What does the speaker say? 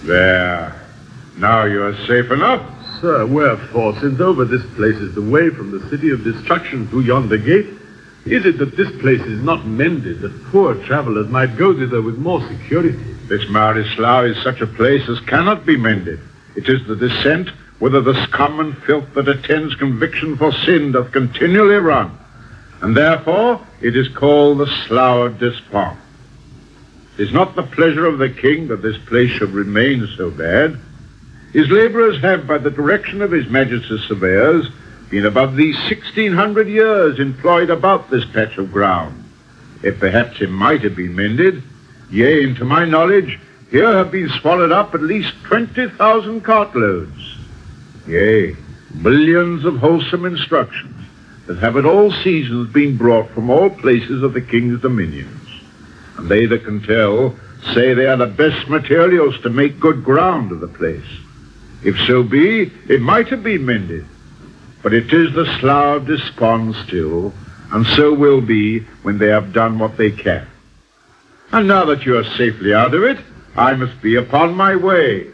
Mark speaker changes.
Speaker 1: There. Now you are safe enough.
Speaker 2: Sir, wherefore, since over this place is the way from the city of destruction through yonder gate, is it that this place is not mended, that poor travelers might go thither with more security?
Speaker 1: This Marislau is such a place as cannot be mended. It is the descent whither the scum and filth that attends conviction for sin doth continually run, and therefore it is called the Slough of Despond. It is not the pleasure of the king that this place should remain so bad. His laborers have, by the direction of his majesty's surveyors, been above these 1,600 years employed about this patch of ground. If perhaps it might have been mended, yea, and to my knowledge, here have been swallowed up at least 20,000 cartloads. Yea, millions of wholesome instructions that have at all seasons been brought from all places of the king's dominions. And they that can tell say they are the best materials to make good ground of the place. If so be, it might have been mended. But it is the Slough of Despond still, and so will be when they have done what they can. And now that you are safely out of it, I must be upon my way.